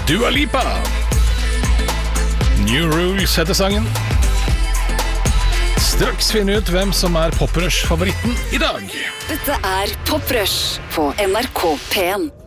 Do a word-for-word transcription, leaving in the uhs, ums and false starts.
Dua Lipa. New Rules heter sangen. Straks finne ut hvem som er Poprush-favoritten i dag. Dette er Poprush på N R K P en.